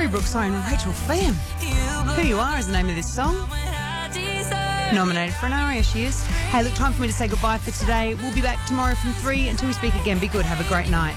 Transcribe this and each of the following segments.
Brooks and Rachel Pham. Who You Are is the name of this song. Nominated for an ARIA, she is. Hey, look, time for me to say goodbye for today. We'll be back tomorrow from 3 until we speak again. Be good. Have a great night.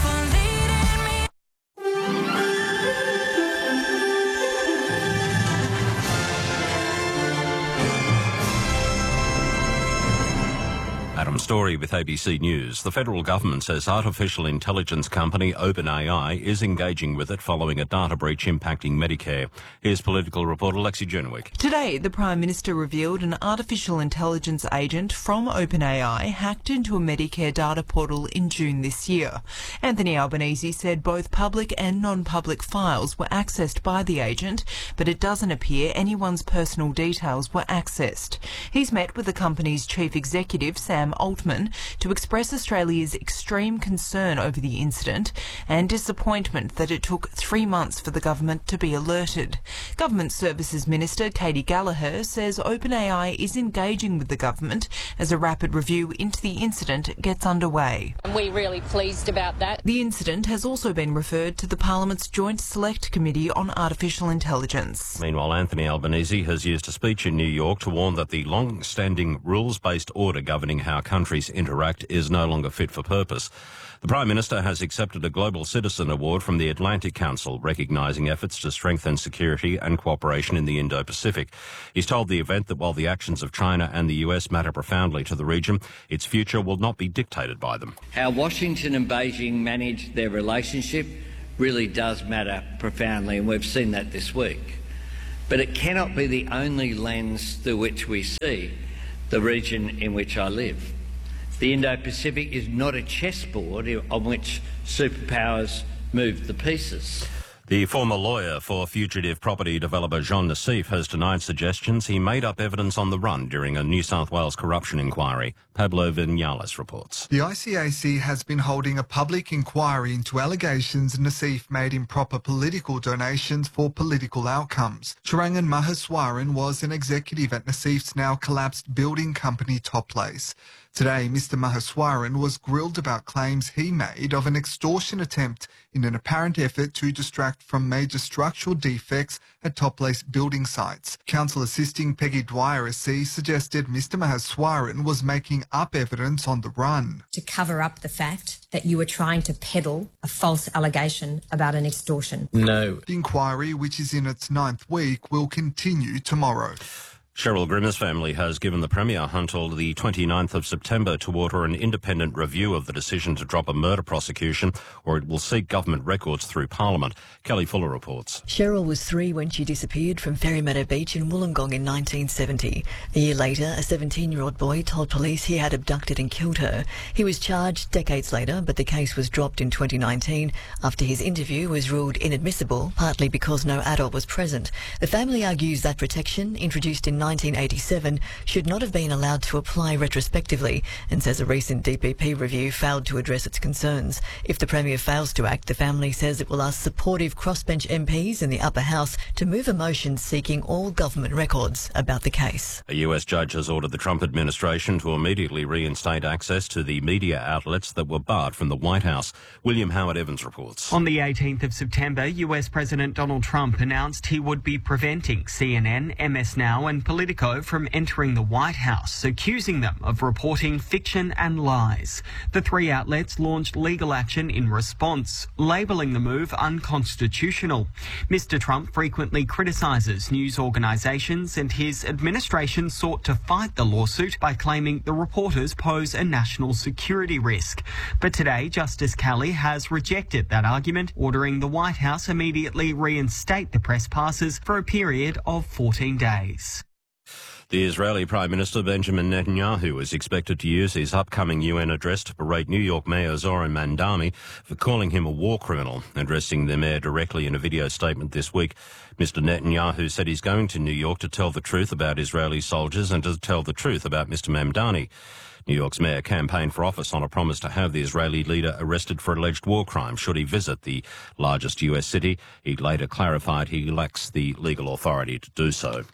Adam Story with ABC News. The federal government says artificial intelligence company OpenAI is engaging with it following a data breach impacting Medicare. Here's political reporter Lexi Jernwick. Today, the Prime Minister revealed an artificial intelligence agent from OpenAI hacked into a Medicare data portal in June this year. Anthony Albanese said both public and non-public files were accessed by the agent, but it doesn't appear anyone's personal details were accessed. He's met with the company's chief executive, Sam Altman, to express Australia's extreme concern over the incident and disappointment that it took 3 months for the government to be alerted. Government Services Minister Katie Gallagher says OpenAI is engaging with the government as a rapid review into the incident gets underway. We're really pleased about that. The incident has also been referred to the Parliament's Joint Select Committee on Artificial Intelligence. Meanwhile, Anthony Albanese has used a speech in New York to warn that the long-standing rules-based order governing how countries interact is no longer fit for purpose. The Prime Minister has accepted a Global Citizen Award from the Atlantic Council, recognising efforts to strengthen security and cooperation in the Indo-Pacific. He's told the event that while the actions of China and the US matter profoundly to the region, its future will not be dictated by them. How Washington and Beijing manage their relationship really does matter profoundly, and we've seen that this week. But it cannot be the only lens through which we see the region in which I live. The Indo-Pacific is not a chessboard on which superpowers move the pieces. The former lawyer for fugitive property developer Jean Nassif has denied suggestions he made up evidence on the run during a New South Wales corruption inquiry. Pablo Vinales reports. The ICAC has been holding a public inquiry into allegations Nassif made improper political donations for political outcomes. Chirangan Maheswaran was an executive at Nassif's now collapsed building company Topplace. Today, Mr Maheswaran was grilled about claims he made of an extortion attempt in an apparent effort to distract from major structural defects at Topplace building sites. Counsel assisting Peggy Dwyer SC suggested Mr Maheswaran was making up evidence on the run. To cover up the fact that you were trying to peddle a false allegation about an extortion. No. The inquiry, which is in its 9th week, will continue tomorrow. Cheryl Grimmer's family has given the Premier until the 29th of September to order an independent review of the decision to drop a murder prosecution, or it will seek government records through Parliament. Kelly Fuller reports. Cheryl was 3 when she disappeared from Ferrymeadow Beach in Wollongong in 1970. A year later, a 17-year-old boy told police he had abducted and killed her. He was charged decades later, but the case was dropped in 2019 after his interview was ruled inadmissible, partly because no adult was present. The family argues that protection, introduced in 1987, should not have been allowed to apply retrospectively, and says a recent DPP review failed to address its concerns. If the Premier fails to act, the family says it will ask supportive crossbench MPs in the upper house to move a motion seeking all government records about the case. A US judge has ordered the Trump administration to immediately reinstate access to the media outlets that were barred from the White House. William Howard Evans reports. On the 18th of September, US President Donald Trump announced he would be preventing CNN, MS Now and Politico from entering the White House, accusing them of reporting fiction and lies. The 3 outlets launched legal action in response, labelling the move unconstitutional. Mr Trump frequently criticises news organisations, and his administration sought to fight the lawsuit by claiming the reporters pose a national security risk. But today, Justice Kelly has rejected that argument, ordering the White House immediately reinstate the press passes for a period of 14 days. The Israeli Prime Minister Benjamin Netanyahu is expected to use his upcoming UN address to berate New York Mayor Zoran Mandami for calling him a war criminal. Addressing the mayor directly in a video statement this week, Mr Netanyahu said he's going to New York to tell the truth about Israeli soldiers and to tell the truth about Mr Mamdani. New York's mayor campaigned for office on a promise to have the Israeli leader arrested for alleged war crimes should he visit the largest US city. He later clarified he lacks the legal authority to do so.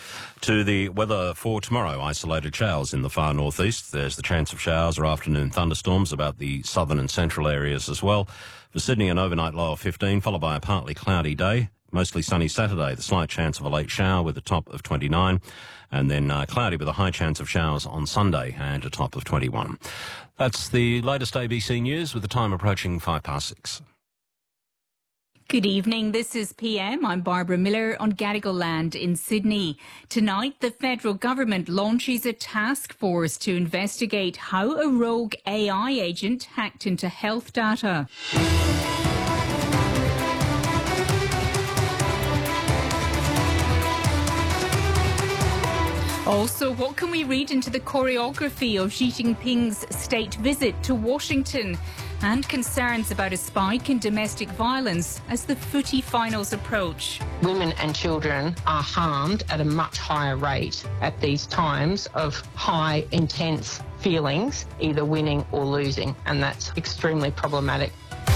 To the weather for tomorrow, isolated showers in the far northeast. There's the chance of showers or afternoon thunderstorms about the southern and central areas as well. For Sydney, an overnight low of 15, followed by a partly cloudy day. Mostly sunny Saturday, the slight chance of a late shower with a top of 29, and then cloudy with a high chance of showers on Sunday and a top of 21. That's the latest ABC News with the time approaching 6:05. Good evening, this is PM. I'm Barbara Miller on Gadigal land in Sydney. Tonight, the federal government launches a task force to investigate how a rogue AI agent hacked into health data. Also, what can we read into the choreography of Xi Jinping's state visit to Washington? And concerns about a spike in domestic violence as the footy finals approach. Women and children are harmed at a much higher rate at these times of high, intense feelings, either winning or losing, and that's extremely problematic.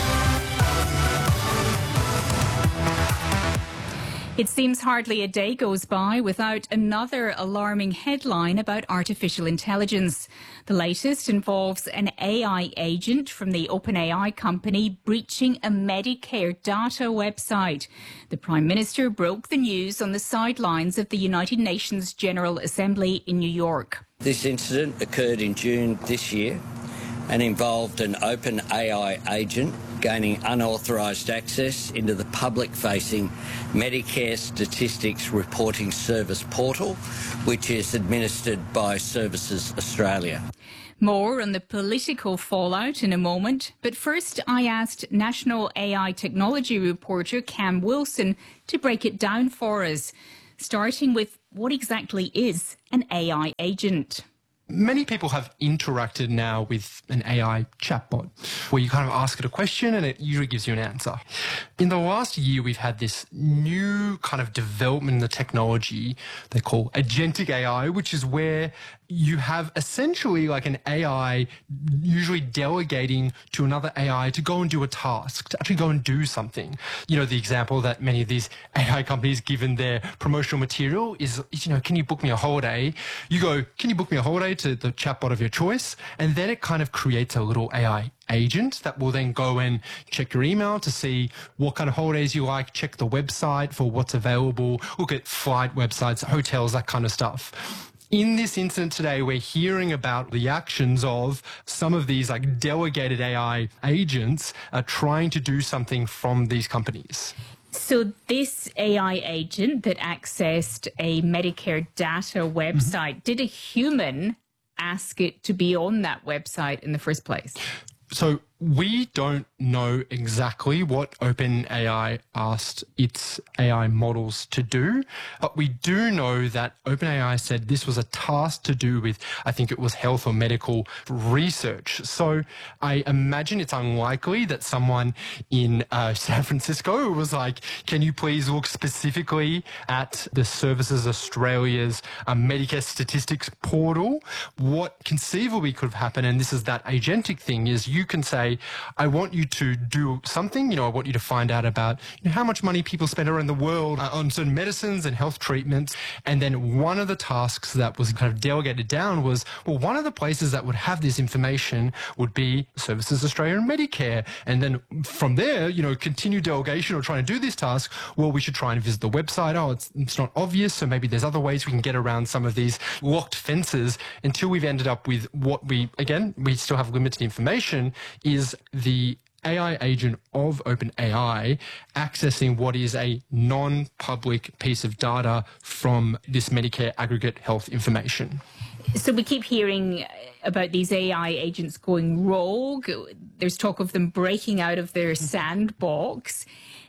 It seems hardly a day goes by without another alarming headline about artificial intelligence. The latest involves an AI agent from the OpenAI company breaching a Medicare data website. The Prime Minister broke the news on the sidelines of the United Nations General Assembly in New York. This incident occurred in June this year and involved an OpenAI agent gaining unauthorised access into the public-facing Medicare Statistics Reporting Service portal, which is administered by Services Australia. More on the political fallout in a moment, but first I asked National AI Technology reporter Cam Wilson to break it down for us, starting with what exactly is an AI agent. Many people have interacted now with an AI chatbot where you kind of ask it a question and it usually gives you an answer. In the last year, we've had this new kind of development in the technology they call agentic AI, which is where you have essentially like an AI usually delegating to another AI to go and do a task, to actually go and do something. You know, the example that many of these AI companies give in their promotional material is, you know, can you book me a holiday? You go, can you book me a holiday to the chatbot of your choice? And then it kind of creates a little AI agent that will then go and check your email to see what kind of holidays you like, check the website for what's available, look at flight websites, hotels, that kind of stuff. In this incident today, we're hearing about the actions of some of these like delegated AI agents trying to do something from these companies. So this AI agent that accessed a Medicare data website, did a human ask it to be on that website in the first place? So we don't know exactly what OpenAI asked its AI models to do, but we do know that OpenAI said this was a task to do with, I think it was health or medical research. So I imagine it's unlikely that someone in San Francisco was like, can you please look specifically at the Services Australia's Medicare statistics portal? What conceivably could have happened, and this is that agentic thing, is you can say, I want you to do something, you know, I want you to find out about how much money people spend around the world on certain medicines and health treatments. And then one of the tasks that was kind of delegated down was, well, one of the places that would have this information would be Services Australia and Medicare. And then from there, you know, continue delegation or trying to do this task, well, we should try and visit the website. Oh, it's not obvious, so maybe there's other ways we can get around some of these locked fences until we've ended up with what we still have limited information, is the AI agent of OpenAI accessing what is a non-public piece of data from this Medicare aggregate health information. So we keep hearing about these AI agents going rogue. There's talk of them breaking out of their sandbox.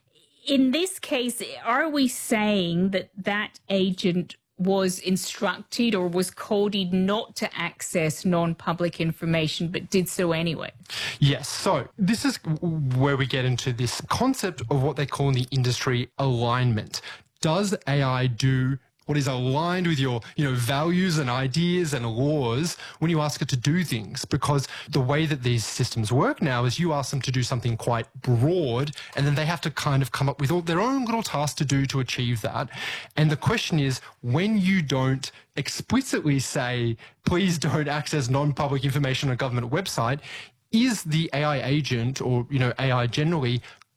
In this case, are we saying that that agent was instructed or was coded not to access non-public information, but did so anyway? Yes. So this is where we get into this concept of what they call in the industry alignment. Does AI do what is aligned with your, values and ideas and laws when you ask it to do things? Because the way that these systems work now is you ask them to do something quite broad, and then they have to kind of come up with all their own little tasks to do to achieve that. And the question is, when you don't explicitly say, please don't access non-public information on a government website, is the AI agent or, AI generally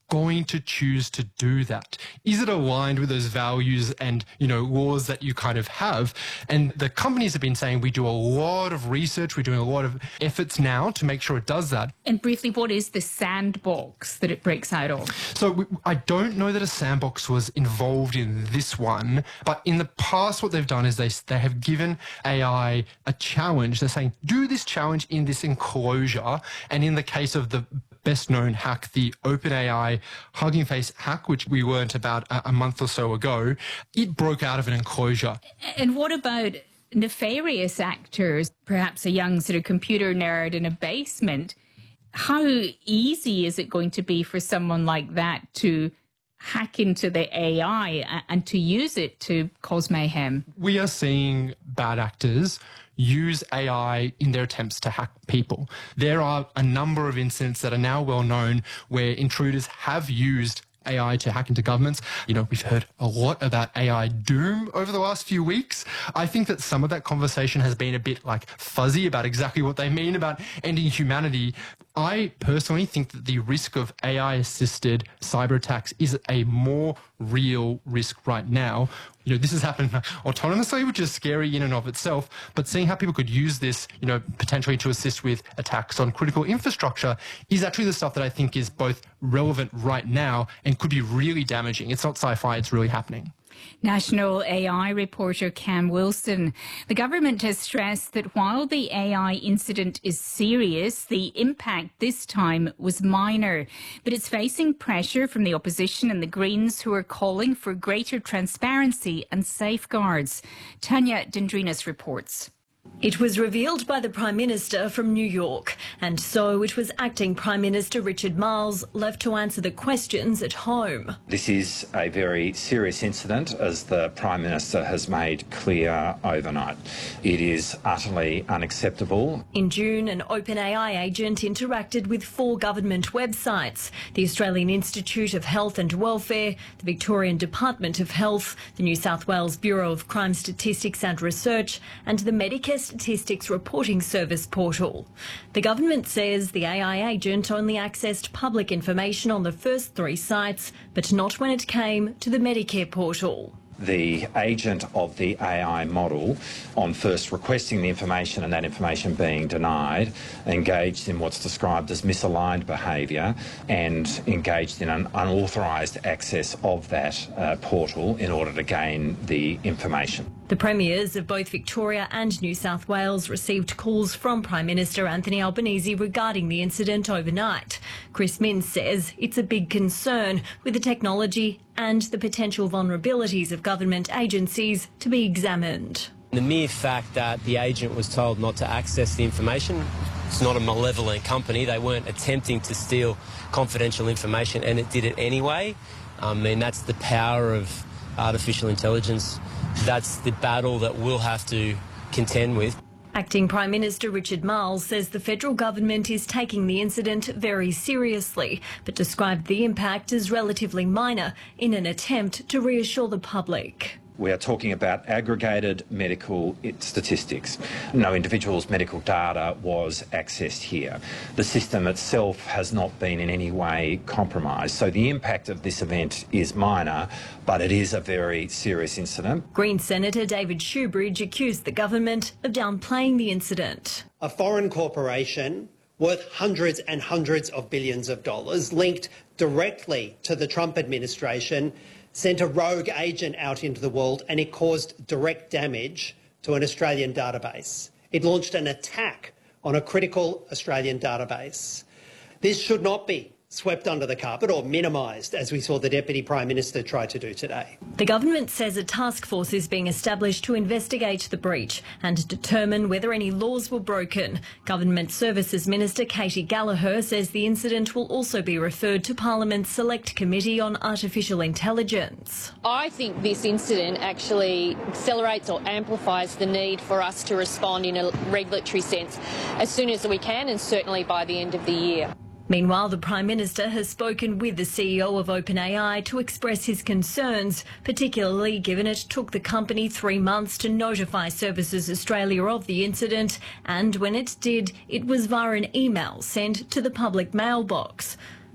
going to choose to do that? Is it aligned with those values and, laws that you kind of have? And the companies have been saying we do a lot of research, we're doing a lot of efforts now to make sure it does that. And briefly, what is the sandbox that it breaks out of? So I don't know that a sandbox was involved in this one, but in the past what they've done is they have given AI a challenge. They're saying, do this challenge in this enclosure. And in the case of the best known hack, the OpenAI Hugging Face hack, which we learned about a month or so ago, it broke out of an enclosure. And what about nefarious actors, perhaps a young sort of computer nerd in a basement? How easy is it going to be for someone like that to hack into the AI and to use it to cause mayhem? We are seeing bad actors use AI in their attempts to hack people. There are a number of incidents that are now well known where intruders have used AI to hack into governments. We've heard a lot about AI doom over the last few weeks. I think that some of that conversation has been a bit fuzzy about exactly what they mean about ending humanity. I personally think that the risk of AI-assisted cyber attacks is a more real risk right now. This has happened autonomously, which is scary in and of itself, but seeing how people could use this, potentially to assist with attacks on critical infrastructure is actually the stuff that I think is both relevant right now and could be really damaging. It's not sci-fi, it's really happening. National AI reporter Cam Wilson. The government has stressed that while the AI incident is serious, the impact this time was minor. But it's facing pressure from the opposition and the Greens, who are calling for greater transparency and safeguards. Tanya Dendrinos reports. It was revealed by the Prime Minister from New York, and so it was Acting Prime Minister Richard Marles left to answer the questions at home. This is a very serious incident, as the Prime Minister has made clear overnight. It is utterly unacceptable. In June, an OpenAI agent interacted with 4 government websites: the Australian Institute of Health and Welfare, the Victorian Department of Health, the New South Wales Bureau of Crime Statistics and Research, and the Medicare Statistics Reporting Service portal. The government says the AI agent only accessed public information on the first 3 sites, but not when it came to the Medicare portal. The agent of the AI model, on first requesting the information and that information being denied, engaged in what's described as misaligned behaviour and engaged in an unauthorised access of that portal in order to gain the information. The premiers of both Victoria and New South Wales received calls from Prime Minister Anthony Albanese regarding the incident overnight. Chris Minns says it's a big concern, with the technology and the potential vulnerabilities of government agencies to be examined. The mere fact that the agent was told not to access the information, it's not a malevolent company. They weren't attempting to steal confidential information, and it did it anyway. That's the power of artificial intelligence. That's the battle that we'll have to contend with. Acting Prime Minister Richard Marles says the federal government is taking the incident very seriously, but described the impact as relatively minor in an attempt to reassure the public. We are talking about aggregated medical statistics. No individual's medical data was accessed here. The system itself has not been in any way compromised. So the impact of this event is minor, but it is a very serious incident. Green Senator David Shoebridge accused the government of downplaying the incident. A foreign corporation worth hundreds and hundreds of billions of dollars, linked directly to the Trump administration, sent a rogue agent out into the world, and it caused direct damage to an Australian database. It launched an attack on a critical Australian database. This should not be swept under the carpet or minimised, as we saw the Deputy Prime Minister try to do today. The government says a task force is being established to investigate the breach and determine whether any laws were broken. Government Services Minister Katie Gallagher says the incident will also be referred to Parliament's Select Committee on Artificial Intelligence. I think this incident actually accelerates or amplifies the need for us to respond in a regulatory sense as soon as we can, and certainly by the end of the year. Meanwhile, the Prime Minister has spoken with the CEO of OpenAI to express his concerns, particularly given it took the company 3 months to notify Services Australia of the incident, and when it did, it was via an email sent to the public mailbox.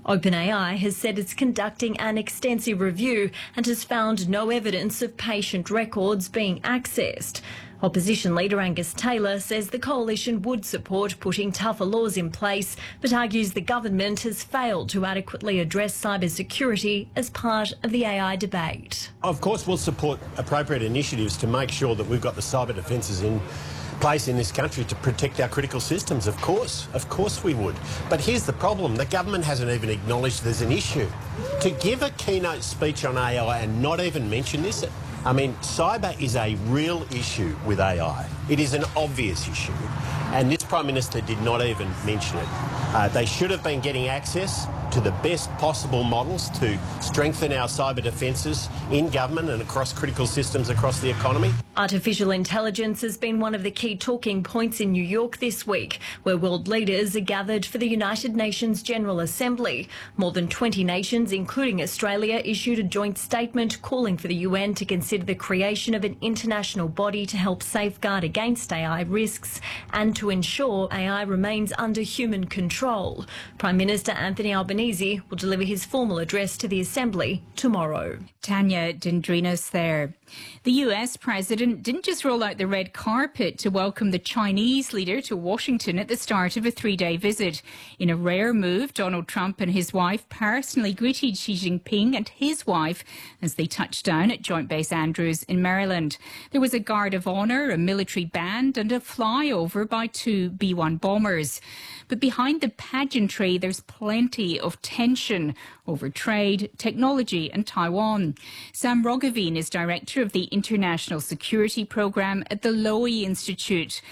OpenAI has said it's conducting an extensive review and has found no evidence of patient records being accessed. Opposition leader Angus Taylor says the coalition would support putting tougher laws in place, but argues the government has failed to adequately address cybersecurity as part of the AI debate. Of course, we'll support appropriate initiatives to make sure that we've got the cyber defences in place in this country to protect our critical systems. Of course we would. But here's the problem. The government hasn't even acknowledged there's an issue. To give a keynote speech on AI and not even mention this, I mean, cyber is a real issue with AI. It is an obvious issue. And this Prime Minister did not even mention it. They should have been getting access to the best possible models to strengthen our cyber defences in government and across critical systems across the economy. Artificial intelligence has been one of the key talking points in New York this week, where world leaders are gathered for the United Nations General Assembly. More than 20 nations, including Australia, issued a joint statement calling for the UN to consider the creation of an international body to help safeguard against AI risks and to ensure AI remains under human control. Prime Minister Anthony Albanese will deliver his formal address to the Assembly tomorrow. Tanya Dendrinos there. The US president didn't just roll out the red carpet to welcome the Chinese leader to Washington at the start of a 3-day visit. In a rare move, Donald Trump and his wife personally greeted Xi Jinping and his wife as they touched down at Joint Base Andrews in Maryland. There was a guard of honour, a military band and a flyover by 2 B-1 bombers. But behind the pageantry, there's plenty of tension over trade, technology and Taiwan. Sam Roggeveen is director of the International Security Programme at the Lowy Institute.